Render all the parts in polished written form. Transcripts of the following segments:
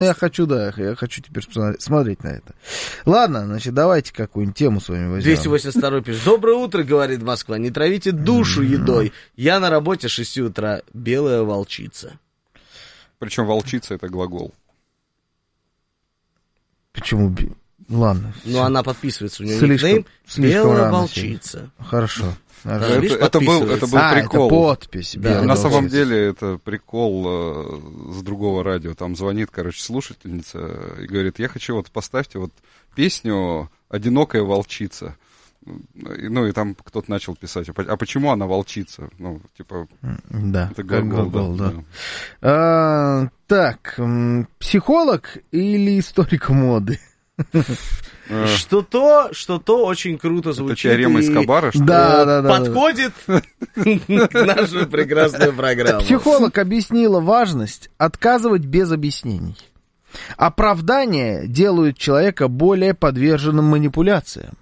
Я хочу теперь смотреть на это. Ладно, значит, давайте какую-нибудь тему с вами возьмем. 282 пишет. Доброе утро, говорит Москва. Не травите душу едой. Я на работе с 6 утра. Белая волчица. Причем волчица — это глагол. Почему? Ладно. Ну, она подписывается, у нее никнейм «Белая волчица». Хорошо. Это был прикол. Это подпись. Да, на самом деле это прикол с другого радио. Там звонит, слушательница и говорит: я хочу, поставьте песню «Одинокая волчица». Ну, и там кто-то начал писать: а почему она волчица? Да, это глагол, да. Так, психолог или историк моды? Что то очень круто звучит. Это теорема Эскобара, что да, подходит к нашей прекрасной программе. Психолог объяснила важность отказывать без объяснений. Оправдания делают человека более подверженным манипуляциям.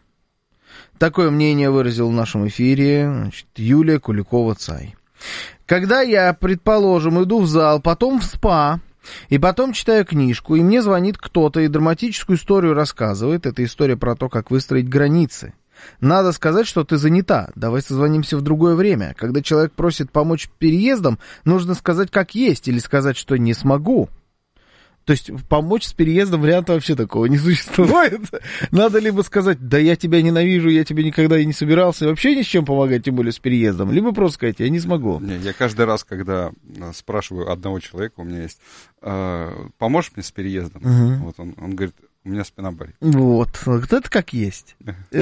Такое мнение выразил в нашем эфире Юлия Куликова-Цай. Когда я, предположим, иду в зал, потом в спа, и потом читаю книжку, и мне звонит кто-то и драматическую историю рассказывает. Это история про то, как выстроить границы. Надо сказать, что ты занята. Давай созвонимся в другое время. Когда человек просит помочь переездом, нужно сказать как есть или сказать, что не смогу. То есть помочь с переездом варианта вообще такого не существует. Надо либо сказать: да я тебя ненавижу, я тебе никогда и не собирался вообще ни с чем помогать, тем более с переездом. Либо просто сказать: я не смогу. Я каждый раз, когда спрашиваю одного человека, у меня есть: поможешь мне с переездом? Он говорит: у меня спина болит. Вот это как есть.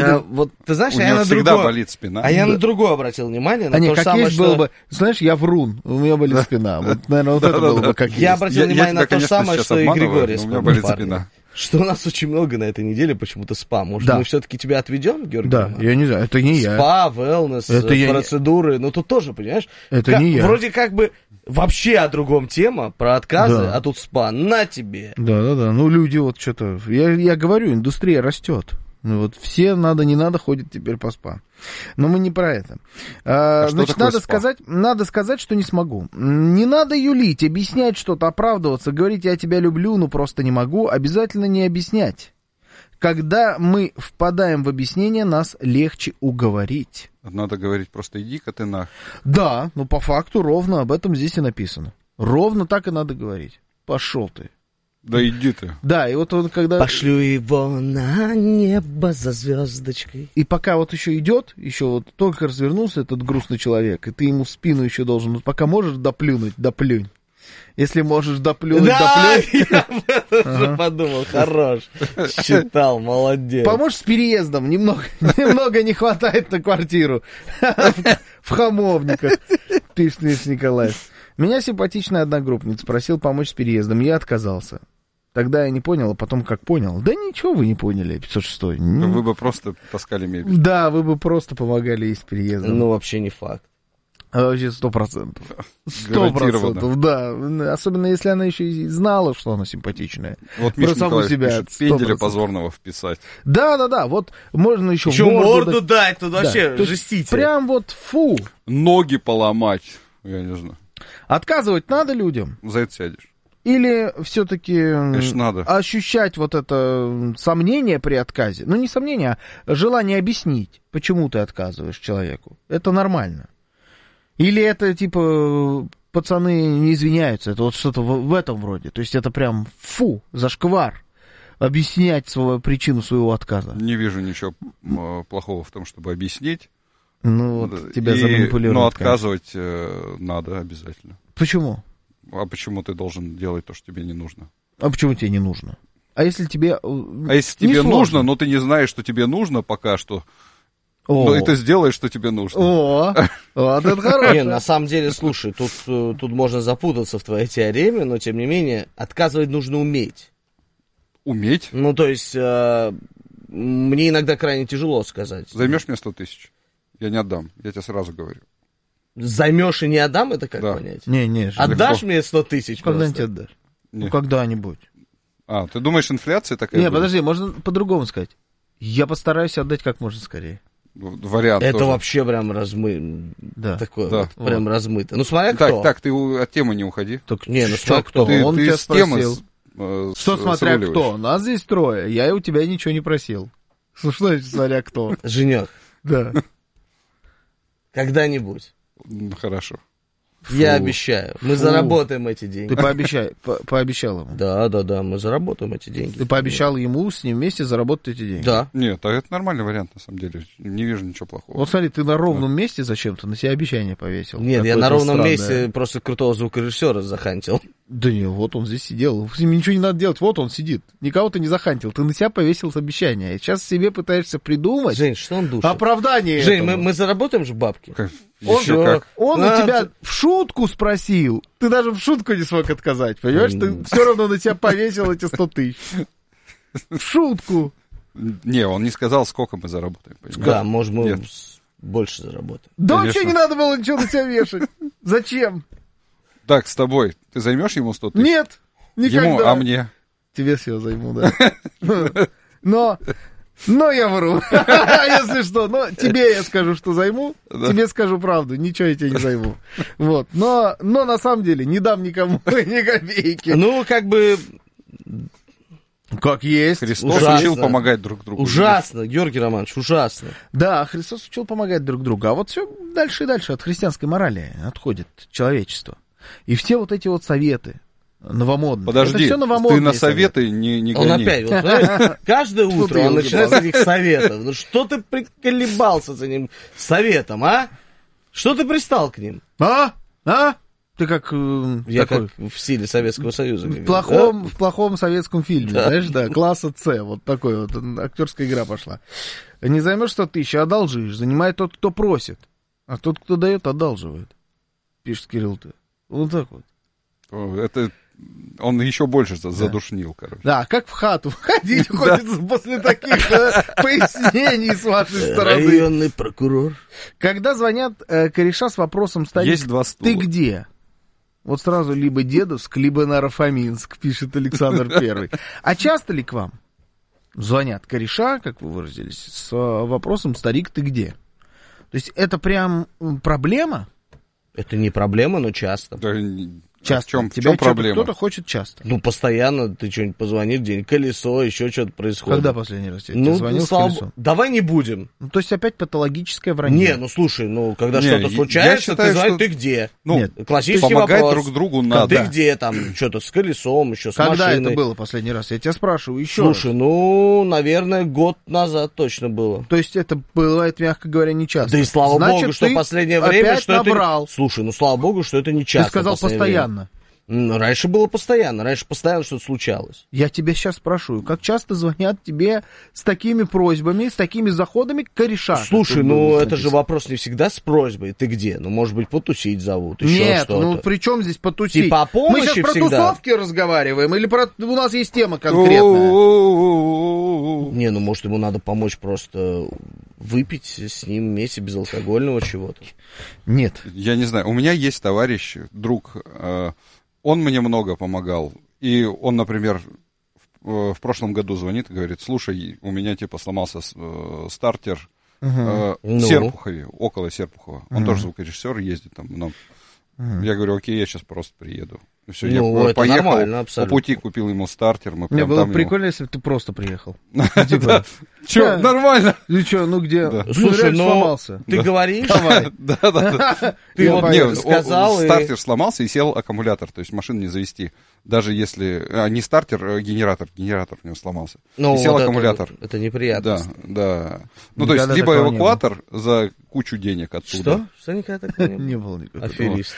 Ты знаешь, у него всегда болит спина. А я на другое обратил внимание. На то как самое, есть что... было бы, знаешь, я врун, у меня болит спина. Вот, наверное, это было бы как есть. Я обратил внимание на то самое, что и Григорий. У меня болит спина. Что у нас очень много на этой неделе почему-то спа. Может, мы все-таки тебя отведем, Георгий? Да, я не знаю, это не я. Спа, wellness, процедуры. Ну, тут тоже, понимаешь? Это не я. Вроде как бы вообще о другом тема, про отказы, а тут спа. На тебе. Да. Ну, люди что-то... Я говорю, индустрия растет. Ну, все не надо ходит теперь по спа. Но мы не про это. Значит, надо сказать, что не смогу. Не надо юлить, объяснять что-то, оправдываться, говорить: я тебя люблю, но просто не могу. Обязательно не объяснять. Когда мы впадаем в объяснение, нас легче уговорить. Надо говорить просто: иди-ка ты нах. Да, но по факту ровно об этом здесь и написано. Ровно так и надо говорить. Пошел ты. Да иди ты. Да, и вот он когда... Пошлю его на небо за звездочкой. И пока еще идет, еще только развернулся этот грустный человек, и ты ему в спину еще должен, пока можешь доплюнуть, доплюнь. Если можешь доплюнуть, доплюнь. Я об этом же подумал, хорош. Читал, молодец. Поможешь с переездом, немного не хватает на квартиру. В Хамовниках, пишет Николай. Меня симпатичная одногруппница просил помочь с переездом, я отказался. Тогда я не понял, а потом как понял. Да ничего вы не поняли, 506-й. Вы бы просто таскали мебель. Да, вы бы просто помогали ей с переездом. Ну, вообще не факт. Вообще 100%. 100%, да. Особенно если она еще и знала, что она симпатичная. Вот Миша Николаевич пишет: пенделя позорного вписать. Да. Вот можно еще морду дать. Тут вообще жестите. Прям фу. Ноги поломать. Я не знаю. Отказывать надо людям? За это сядешь. Или все-таки надо ощущать это сомнение при отказе? Ну, не сомнение, а желание объяснить, почему ты отказываешь человеку. Это нормально. Или это, пацаны не извиняются, это что-то в этом вроде. То есть это прям зашквар. Объяснять причину своего отказа. Не вижу ничего плохого в том, чтобы объяснить. Ну, тебя заманипулируют. Но отказывать надо обязательно. Почему? А почему ты должен делать то, что тебе не нужно? А почему тебе не нужно? А если тебе... А если тебе нужно, но ты не знаешь, что тебе нужно пока что, и ты сделаешь, что тебе нужно. Вот это хорошо. На самом деле, слушай, тут можно запутаться в твоей теореме, но, тем не менее, отказывать нужно уметь. Уметь? Ну, то есть, мне иногда крайне тяжело сказать. Займешь мне 100 тысяч? Я не отдам, я тебе сразу говорю. Займешь и не отдам, это как понять? Не. Отдашь мне 100 тысяч? Когда-нибудь отдашь. Ну, когда-нибудь. Ты думаешь, инфляция такая? Не, подожди, можно по-другому сказать. Я постараюсь отдать как можно скорее. Вариант это тоже. Вообще прям размыто. Да. Такое да. Прям размыто. Ну, смотря кто. Так, ты от темы не уходи. Так, смотря кто. Он тебя спросил. Что смотря кто? Нас здесь трое. Я у тебя ничего не просил. Что значит смотря кто? Женек, Да. когда-нибудь, Хорошо. я обещаю, мы заработаем эти деньги. Ты пообещал ему. Да, мы заработаем эти деньги. Ты пообещал ему с ним вместе заработать эти деньги. Да. Нет, а это нормальный вариант, на самом деле. Не вижу ничего плохого. Вот смотри, ты на ровном месте зачем-то на себя обещание повесил. Нет, я Какое-то на ровном странное. месте просто крутого звукорежиссера захантил. Да не, вот он здесь сидел. С ним ничего не надо делать, вот он сидит. Никого ты не захантил, ты на себя повесил обещание. И сейчас себе пытаешься придумать Жень, что он душит? оправдание Жень, этому. мы заработаем же бабки? Он, Еще как. он А, у тебя в шутку спросил. Ты даже в шутку не смог отказать, понимаешь? Ты все равно на тебя повесил эти 100 тысяч. В шутку. Не, он не сказал, сколько мы заработаем. понимаешь? Да, может, мы Нет. больше заработаем. Да Конечно. вообще не надо было ничего на тебя вешать. Зачем? Так, с тобой. Ты займешь ему 100 тысяч? Нет, никогда. Ему, а мне? Тебе все займу, да. Но я вру, если что. Но тебе я скажу, что займу, Да. тебе скажу правду, ничего я тебе не займу. Вот. Но на самом деле не дам никому ни копейки. Ну, как бы Как есть. Христос Ужасно. учил помогать друг другу. ужасно, Георгий Романович, ужасно. Да, Христос учил помогать друг другу. А вот все дальше и дальше от христианской морали отходит человечество. И все вот эти вот советы новомодные. Подожди, это все ты новомодные на советы не Он гони. опять, вот, знаешь, каждое утро ты, он елки-палки. начинает с этих советов. Ну что ты приколебался с этим советом, а? Что ты пристал к ним? А? Ты как Я такой, как в стиле Советского Союза. в плохом советском фильме, знаешь, да, класса С, вот такой вот актерская игра пошла. Не займешь 100 тысяч, а одолжишь. Занимает тот, кто просит, а тот, кто дает, одалживает. Пишет Кирилл-то. Вот так вот. Это он еще больше задушнил, короче. Да, как в хату ходить хочется после таких пояснений с вашей стороны. Районный прокурор. Когда звонят кореша с вопросом «Старик, Есть 2 стула. ты где?» Вот сразу либо Дедовск, либо Наро-Фоминск, пишет Александр Первый. А часто ли к вам звонят кореша, как вы выразились, с вопросом «Старик, ты где?» То есть это прям проблема? Это не проблема, но часто. Да, Часто. в Тебя чем проблема? кто-то хочет часто. Ну, постоянно ты что-нибудь позвонишь, где-нибудь колесо, еще что-то происходит. Когда последний раз я тебе звонил с слава колесом? богу. Давай не будем. Ну, то есть опять патологическое вранье. Не, ну слушай, когда Не, что-то я случается, считаю, ты звонишь, что- ты где? Ну, Нет. Классический помогать вопрос. друг другу Ты надо. где там, что-то с колесом, еще с Когда машиной? это было последний раз? Я тебя спрашиваю еще Слушай, раз. наверное, год назад точно было. То есть это бывает, мягко говоря, не часто. Да и слава Значит, богу, что ты в последнее время, опять что набрал. это... Слушай, слава богу, что это не Ты часто. сказал в последнее время. постоянно. Раньше было постоянно, что-то случалось. Я тебя сейчас спрашиваю, как часто звонят тебе с такими просьбами, с такими заходами кореша? Слушай, Тут было это же написано. вопрос не всегда с просьбой. Ты где? Может быть, потусить зовут, еще Нет, что-то. при чем здесь потусить? Типа о помощи Мы сейчас про всегда. тусовки разговариваем, или у нас есть тема конкретная? Не, может, ему надо помочь просто выпить с ним вместе безалкогольного чего-то. Нет. Я не знаю, у меня есть товарищ, друг, он мне много помогал. И он, например, в прошлом году звонит и говорит: слушай, у меня типа сломался стартер в Серпухове, около Серпухова. Он тоже звукорежиссер, ездит там много. Я говорю: окей, я сейчас просто приеду. И все, я это поехал, нормально, по абсолютно. пути купил ему стартер. Мы Мне прям было там прикольно, если бы ты просто приехал. Типа, Че, Да. нормально? ну что, ну где? Да. Блин, Слушай, реально сломался. ты говоришь, Давай. Да. ты Я вот понял. мне сказал, и... Стартер сломался и сел аккумулятор, то есть машину не завести. Даже если... не стартер, а генератор. Генератор у него сломался. Ну, И сел вот аккумулятор. Это неприятно. Да. Ну, то Никогда есть, либо такого не эвакуатор за кучу денег оттуда. Что? Что никогда такого не было? Не было никакого. Аферист.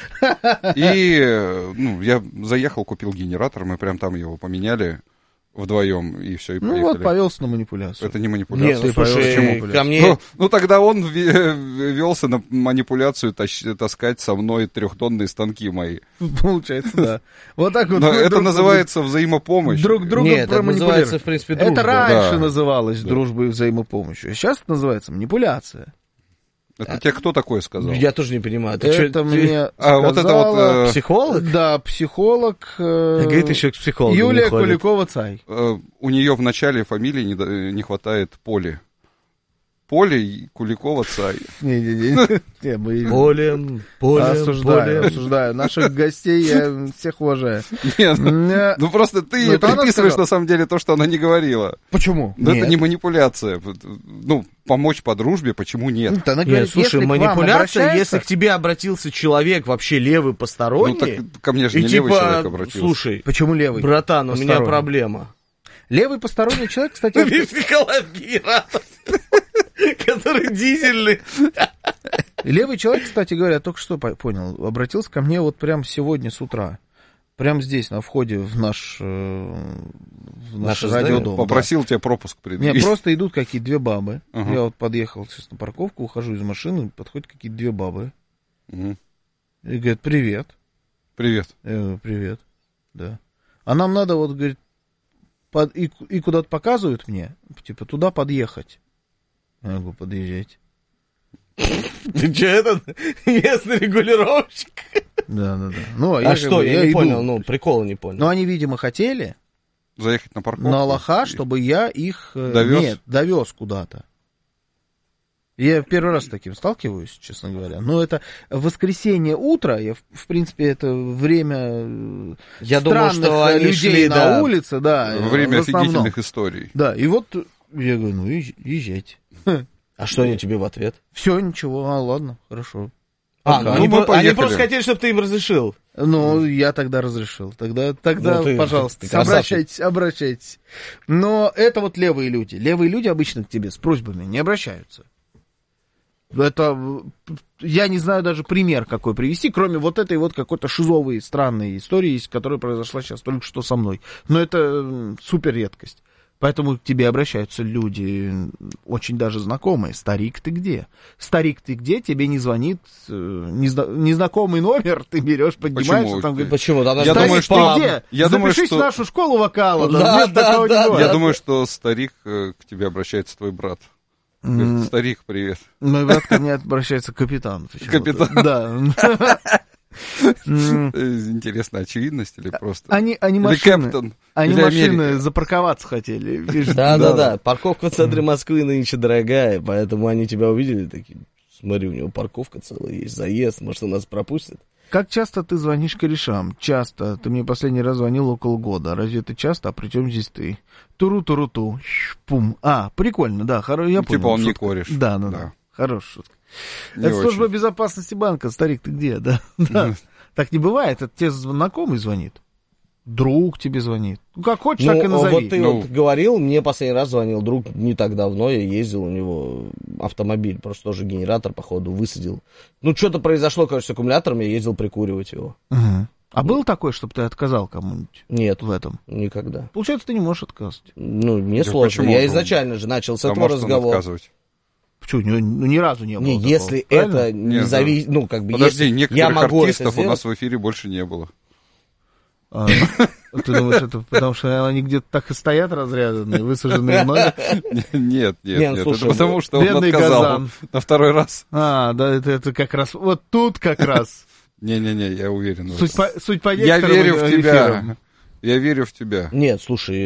И, я заехал, купил генератор, мы прям там его поменяли вдвоем, и все, и Ну поехали. вот, повелся на манипуляцию. Это не Не, манипуляция. Ты слушай, почему? ко мне... Ну, тогда он велся на манипуляцию таскать со мной 3-тонные станки мои. Получается, да. Вот так вот. Но мы это друг называется взаимопомощь. друг другу Нет, это проманипулировать. называется, в принципе, дружба. Это раньше Да. называлось Да. дружбой и взаимопомощью. А сейчас это называется манипуляция. Это тебе кто такое сказал? Я тоже не понимаю. Ты Это чё, мне А, вот это вот, сказала... психолог? Да, психолог. Говорит, еще к психологу не Юлия ходит. Куликова-Цай. У нее в начале фамилии не хватает поли. Поле Куликова Цай. Не, мы Полем. осуждаю. Наших гостей я всех уважаю. Нет, ну просто ты Ну, это она приписываешь сказала. на самом деле то, что она не говорила. Почему? Но это не манипуляция. Ну, помочь по дружбе, почему нет? Нет, она Нет, говорит, слушай, если к вам манипуляция, обращаются- если к тебе обратился человек вообще левый, Ну, посторонний, так ко мне же и не левый человек типа, обратился. слушай, Почему левый? братан, у меня Посторонний. проблема. Левый посторонний человек, кстати... Видишь, Николай Генератов, который дизельный. Левый человек, кстати говоря, я только что понял, обратился ко мне вот прямо сегодня с утра. Прямо здесь, на входе в наш Наше радиодом. да. Попросил тебя пропуск Нет, предъявить. просто идут какие-то две бабы. Ага. Я вот подъехал сейчас на парковку, ухожу из машины, подходят какие-то две бабы. Мгм. И говорят, привет. Привет. Я говорю, привет. Да. А нам надо, вот, говорит, и куда-то показывают мне, типа, туда подъехать. Я говорю, подъезжайте. Ты что, этот местный регулировщик? Да. Ну, А я что, как бы, я не иду. понял, ну, прикола не понял. Но они, видимо, хотели Заехать на парковку. на лоха, чтобы я их Довез? довез куда-то. Я первый раз с таким сталкиваюсь, честно говоря. Но это воскресенье утро, я, в принципе, это время Я думал, странных что они людей шли, на да. улице, да. Время в основном. офигительных историй. Да, и вот я говорю, ну, езжайте. А что они тебе в ответ? Все, ничего, ладно, хорошо. А, Пока. ну, Ну, мы они поехали. просто хотели, чтобы ты им разрешил. Ну, я тогда разрешил. Тогда Ну, ты пожалуйста, красавчик. обращайтесь. Но это вот левые люди. Левые люди обычно к тебе с просьбами не обращаются. Это, я не знаю даже пример какой привести, кроме вот этой вот какой-то шизовой странной истории, которая произошла сейчас только что со мной. Но это супер редкость. Поэтому к тебе обращаются люди очень даже знакомые. Старик, ты где? Старик, ты где? Тебе не звонит незнакомый номер, ты берешь, поднимаешь, Почему? и там говорит, Почему? Там Я старик, думаю, ты что- где? я думаю, Запишись что- в нашу школу вокала. Да, там нет да, такого да, не бывает. Я думаю, что старик к тебе обращается твой брат. Говорит, старик, привет. Мой брат ко мне обращается капитан. почему-то. Капитан. Да. Интересная очевидность или просто? Они Или машины, Кэптон? они Или машины Америка? запарковаться хотели. видишь, Да. Парковка в центре Москвы нынче дорогая, поэтому они тебя увидели такие, смотри, у него парковка целая есть, заезд, может, он нас пропустит? Как часто ты звонишь корешам? Часто. Ты мне последний раз звонил около года. Разве это часто? А при чем здесь ты? Туру-туру-ту. Пум. А, прикольно, да. Я понял. Типа он не шутка. кореш. Да. Хорошая шутка. Не Это служба очень. безопасности банка. Старик, ты где? Да. Так не бывает. Это тебе знакомый звонит. Друг тебе звонит. Ну, как хочешь, так и назови. вот ты Ну. вот говорил, мне последний раз звонил друг не так давно, я ездил, у него автомобиль, просто тоже генератор, походу, высадил. Ну, что-то произошло, короче, с аккумулятором, я ездил прикуривать его. Мгм. А было такое, чтобы ты отказал кому-нибудь Нет, в этом? никогда. Получается, ты не можешь отказать. Ну, мне Да сложно. почему? Я изначально же начал с Да этого может он разговора. отказывать. Почему? Ни разу не было. Не, такого, если правильно? это не Нет, зависит, ну, как бы, Подожди, если я некоторых могу это артистов у нас сделать, в эфире больше не было. А, ты думаешь, это потому что они где-то так и стоят разряженные, высаженные ноги? Нет, Не, ну, это слушай, потому что он бедный отказал Газан. на второй раз. А, да, это как раз, вот тут как раз. Не-не-не, я уверен в этом. Суть по Я некоторым верю в тебя. эфирам. Я верю в тебя. Нет, слушай,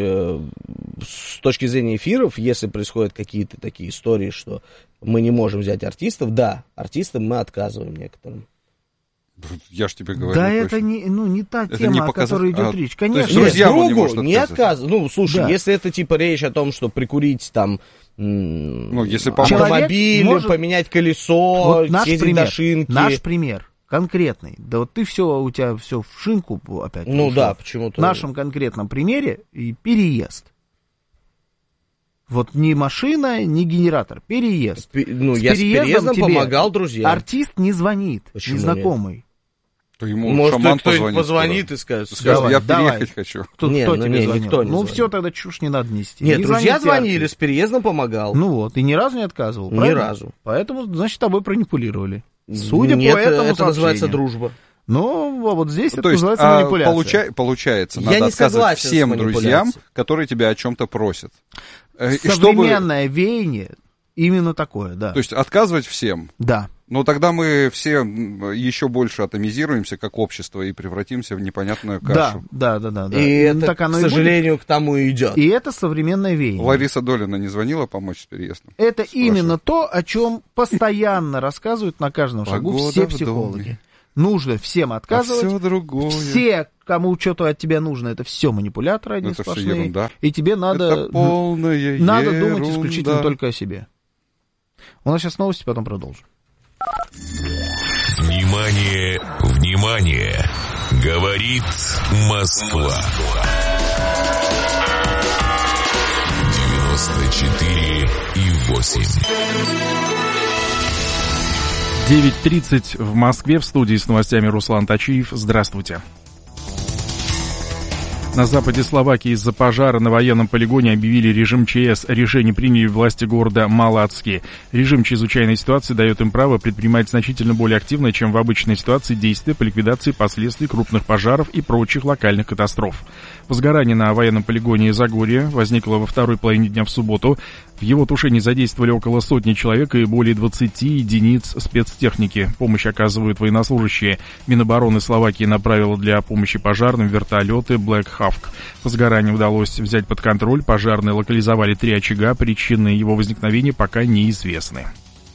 с точки зрения эфиров, если происходят какие-то такие истории, что мы не можем взять артистов, да, артистам мы отказываем некоторым. Я ж тебе говорю. Да, точно. это не та Это тема, не о которой показатель. идет речь. то Конечно. есть друзьям он не может не отказывать. отказывать. Ну, слушай, Да. если это типа речь о том, что прикурить там если помочь. автомобиль, Человек может- поменять колесо, Вот наш съездить пример, до шинки. наш пример конкретный. Да вот ты все, у тебя все в шинку опять. Ну ушло. да, почему-то. В нашем конкретном примере и переезд. Вот ни машина, ни генератор, переезд. Ну, С я с переездом тебе помогал друзьям. Артист не звонит, Почему незнакомый. То ему Может, шаман кто-нибудь позвонит. позвонит и скажет, скоро. всё. Скажет, я Давай. переехать хочу. Кто Не, тебе ну не, звонил? никто не Ну звонит. все, тогда чушь не надо нести. Нет, Не друзья звоните звонили, артисту. с переездом помогал. Ну вот, и ни разу не отказывал, Ни правильно? разу. Поэтому, значит, тобой пронипулировали. Судя Нет, по этому это называется сообщению. дружба. Ну, а вот здесь это То есть, называется манипуляция. получается, Я надо не отказывать согласен с всем манипуляцией. друзьям, которые тебя о чем-то просят. И чтобы, Современное веяние именно такое, да. то есть отказывать всем. Да. Но тогда мы все еще больше атомизируемся как общество и превратимся в непонятную кашу. Да. И это, так оно, к сожалению, к тому и идет. И это современное веяние. Лариса Долина не звонила помочь с переездом? Это именно то, о чем постоянно рассказывают на каждом шагу все психологи. Нужно всем отказывать. А все другое. Все, кому что-то от тебя нужно, это все манипуляторы одни сплошные. И тебе надо думать исключительно только о себе. У нас сейчас новости, потом продолжим. Внимание, внимание! Говорит Москва. 94,8. 9:30 в Москве. В студии с новостями Руслан Тачиев. Здравствуйте. На западе Словакии из-за пожара на военном полигоне объявили режим ЧС. Решение приняли власти города Малацки. Режим чрезвычайной ситуации дает им право предпринимать значительно более активно, чем в обычной ситуации, действия по ликвидации последствий крупных пожаров и прочих локальных катастроф. Возгорание на военном полигоне Загорье возникло во второй половине дня в субботу. В его тушении задействовали около сотни человек и более 20 единиц спецтехники. Помощь оказывают военнослужащие. Минобороны Словакии направила для помощи пожарным вертолеты Black Hawk. Возгорание удалось взять под контроль. Пожарные локализовали 3 очага. Причины его возникновения пока неизвестны.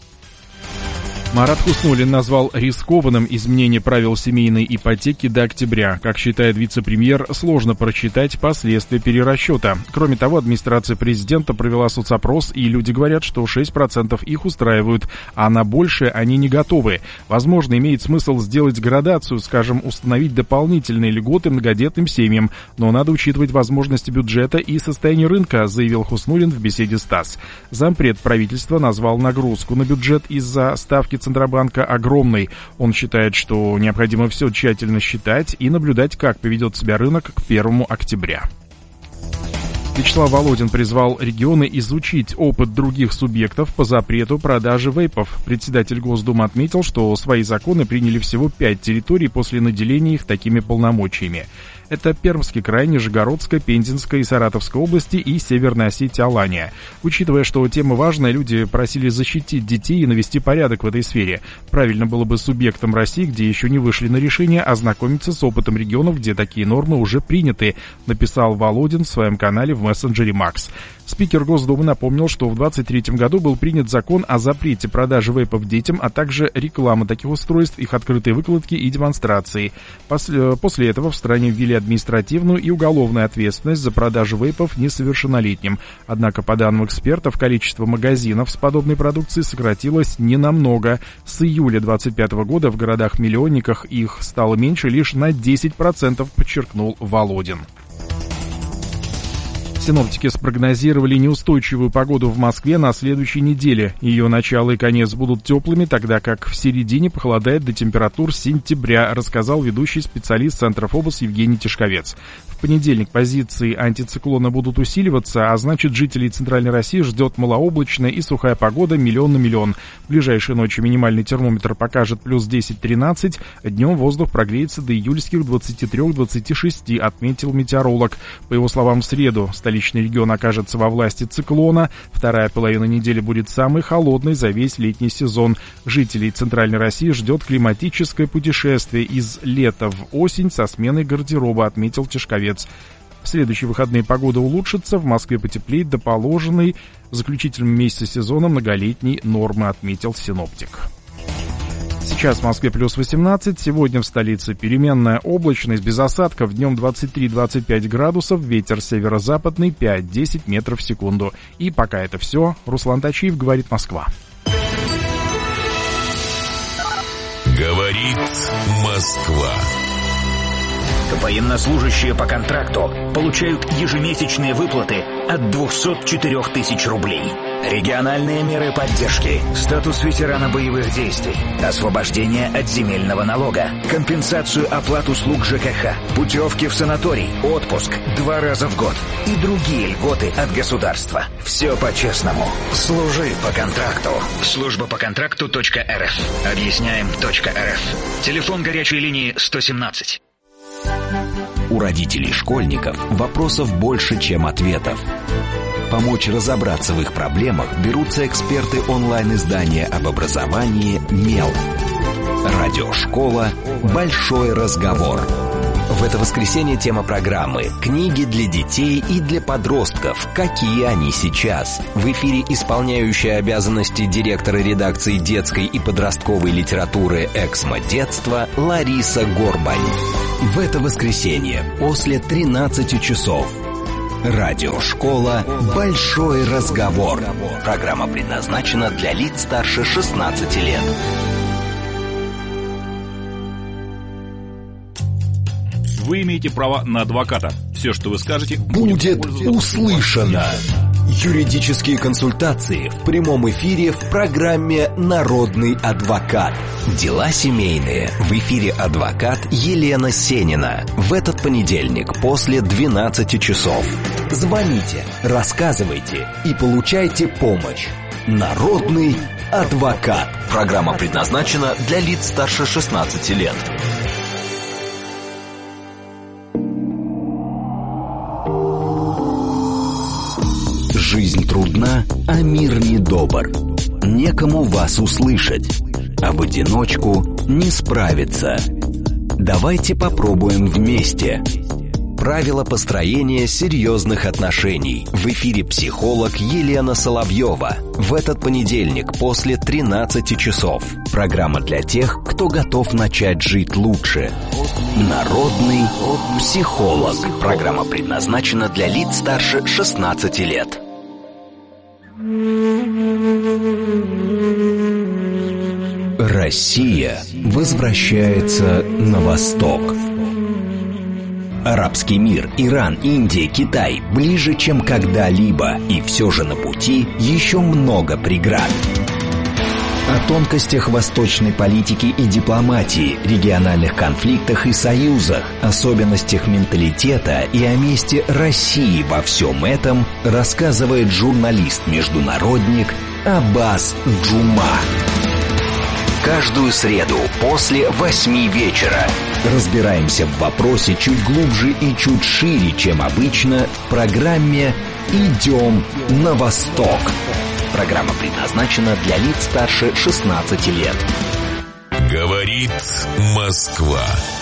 Марат Хуснуллин назвал рискованным изменение правил семейной ипотеки до октября. Как считает вице-премьер, сложно просчитать последствия перерасчета. Кроме того, администрация президента провела соцопрос, и люди говорят, что 6% их устраивают, а на большее они не готовы. Возможно, имеет смысл сделать градацию, скажем, установить дополнительные льготы многодетным семьям, но надо учитывать возможности бюджета и состояние рынка, заявил Хуснуллин в беседе с ТАСС. Зампред правительства назвал нагрузку на бюджет из-за ставки Центробанка огромной. Он считает, что необходимо все тщательно считать и наблюдать, как поведет себя рынок к 1 октября. Вячеслав Володин призвал регионы изучить опыт других субъектов по запрету продажи вейпов. Председатель Госдумы отметил, что свои законы приняли всего 5 территорий после наделения их такими полномочиями. Это Пермский край, Нижегородская, Пензенская и Саратовская области и Северная Осетия, Алания. Учитывая, что тема важная, люди просили защитить детей и навести порядок в этой сфере. Правильно было бы субъектам России, где еще не вышли на решение, ознакомиться с опытом регионов, где такие нормы уже приняты, написал Володин в своем канале в мессенджере Макс. Спикер Госдумы напомнил, что в 2023 году был принят закон о запрете продажи вейпов детям, а также рекламы таких устройств, их открытой выкладки и демонстрации. После этого в стране ввели административную и уголовную ответственность за продажу вейпов несовершеннолетним. Однако, по данным экспертов, количество магазинов с подобной продукцией сократилось ненамного. С июля 2025 года в городах-миллионниках их стало меньше лишь на 10%, подчеркнул Володин. Синоптики спрогнозировали неустойчивую погоду в Москве на следующей неделе. Ее начало и конец будут теплыми, тогда как в середине похолодает до температур сентября, рассказал ведущий специалист Центра ФОБОС Евгений Тишковец. В понедельник позиции антициклона будут усиливаться, а значит, жителей Центральной России ждет малооблачная и сухая погода миллион на миллион. В ближайшие ночи минимальный термометр покажет плюс 10-13, днем воздух прогреется до июльских 23-26, отметил метеоролог. По его словам, в среду столичный регион окажется во власти циклона. Вторая половина недели будет самой холодной за весь летний сезон. Жителей Центральной России ждет климатическое путешествие из лета в осень со сменой гардероба, отметил Тишковец. В следующие выходные погода улучшится, в Москве потеплеет до положенной в заключительном месяце сезона многолетней нормы, отметил синоптик. Сейчас в Москве плюс 18, сегодня в столице переменная облачность без осадков, днем 23-25 градусов, ветер северо-западный 5-10 метров в секунду. И пока это все, Руслан Тачиев, говорит Москва. Говорит Москва. Военнослужащие по контракту получают ежемесячные выплаты от 204 тысяч рублей. Региональные меры поддержки, статус ветерана боевых действий, освобождение от земельного налога, компенсацию оплат услуг ЖКХ, путевки в санаторий, отпуск 2 раза в год и другие льготы от государства. Все по-честному. Служи по контракту. Служба по контракту.рф. Объясняем.рф. Телефон горячей линии 117. У родителей школьников вопросов больше, чем ответов. помочь разобраться в их проблемах, берутся эксперты онлайн-издания об образовании «Мел». Радиошкола «Большой разговор». В это воскресенье тема программы «Книги для детей и для подростков. Какие они сейчас?». В эфире исполняющая обязанности директора редакции детской и подростковой литературы «Эксмо детства» Лариса Горбань. В это воскресенье после 13 часов. Радиошкола «Большой разговор». Программа предназначена для лиц старше 16 лет. Вы имеете право на адвоката. Все, что вы скажете, будет услышано. Юридические консультации в прямом эфире в программе «Народный адвокат». Дела семейные. В эфире адвокат Елена Сенина. В этот понедельник после 12 часов. Звоните, рассказывайте и получайте помощь. Народный адвокат. Программа предназначена для лиц старше 16 лет. Жизнь трудна, а мир недобр. Некому вас услышать, а в одиночку не справиться. Давайте попробуем вместе. Правила построения серьезных отношений. В эфире психолог Елена Соловьева. В этот понедельник после 13 часов. Программа для тех, кто готов начать жить лучше. Народный психолог. Программа предназначена для лиц старше 16 лет. Россия возвращается на восток. Арабский мир, Иран, Индия, Китай ближе, чем когда-либо, и все же на пути еще много преград. О тонкостях восточной политики и дипломатии, региональных конфликтах и союзах, особенностях менталитета и о месте России во всем этом рассказывает журналист-международник Аббас Джума. Каждую среду после 8 вечера разбираемся в вопросе чуть глубже и чуть шире, чем обычно, в программе «Идем на восток». Программа предназначена для лиц старше 16 лет. Говорит Москва.